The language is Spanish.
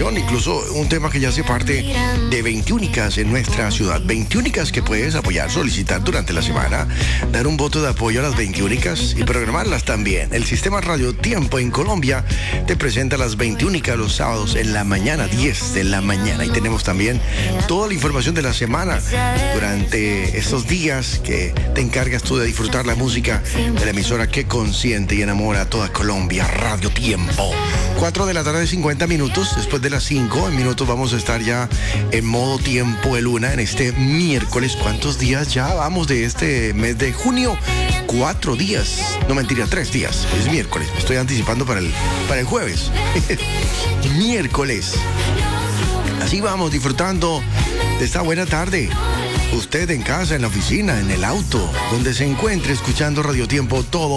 información, incluso un tema que ya hace parte de 21icas en nuestra ciudad. 21icas que puedes apoyar, solicitar durante la semana, dar un voto de apoyo a las 21icas y programarlas también. El sistema Radio Tiempo en Colombia te presenta las 21icas los sábados en la mañana, 10 de la mañana. Y tenemos también toda la información de la semana durante estos días que te encargas tú de disfrutar la música de la emisora que consiente y enamora a toda Colombia, Radio Tiempo. 4 de la tarde, 50 minutos. Después de las 5 en minutos vamos a estar ya en modo tiempo de luna en este miércoles. ¿Cuántos días ya vamos de este mes de junio? 4 días. No, mentira, 3 días. Es miércoles. Me estoy anticipando para el jueves. Miércoles. Así vamos disfrutando de esta buena tarde. Usted en casa, en la oficina, en el auto, donde se encuentre escuchando Radio Tiempo todo